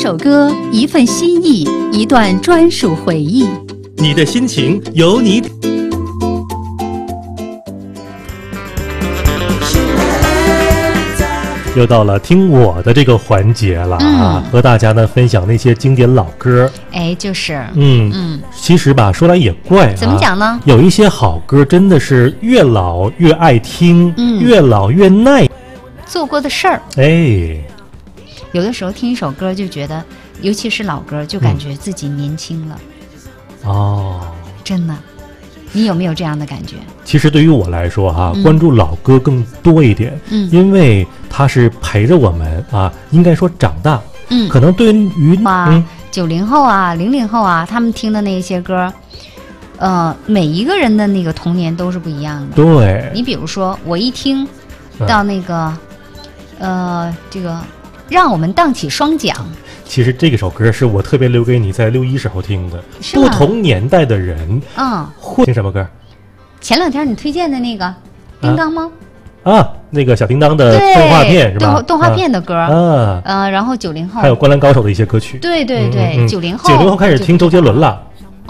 首歌，一份心意，一段专属回忆。 你的心情由你。又到了听我的这个环节了啊，和大家呢分享那些经典老歌。 哎，就是其实吧，说来也怪啊， 怎么讲呢？ 有一些好歌真的是越老越爱听，越老越耐做过的事儿。 哎， 有的时候听一首歌就觉得，尤其是老歌，就感觉自己年轻了。 哦， 真的。你有没有这样的感觉？ 其实对于我来说哈，关注老歌更多一点，因为它是陪着我们啊，应该说长大。可能对于 90后啊、00后啊，他们听的那些歌，每一个人的那个童年都是不一样的。 对， 你比如说，我一听到那个，这个让我们荡起双桨。 其实这首歌是我特别留给你在6·1时候听的。不同年代的人，会听什么歌？ 前两天你推荐的那个叮当猫那个小叮当的动画片是吧？ 动画片的歌然后90后还有《灌篮高手》的一些歌曲。 对，90后开始听周杰伦了。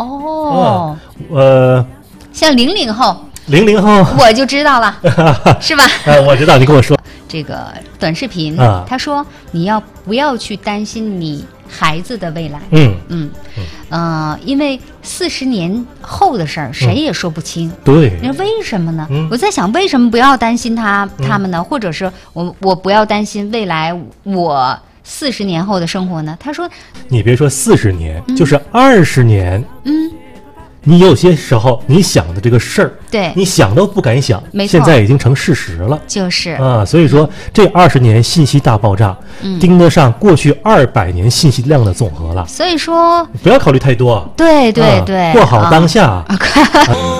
像00后我就知道了，是吧？ 我知道，你跟我说这个短视频，他说你不要去担心你孩子的未来，因为40年后的事儿谁也说不清。 对， 你说为什么呢？我在想，为什么不要担心他们呢？或者是我不要担心未来我40年后的生活呢？他说， 你别说40年，就是20年，你有些时候你想的这个事儿， 对， 你想都不敢想，现在已经成事实了。 就是所以说这20年信息大爆炸，盯得上过去200年信息量的总和了。 所以说不要考虑太多， 对， 过好当下。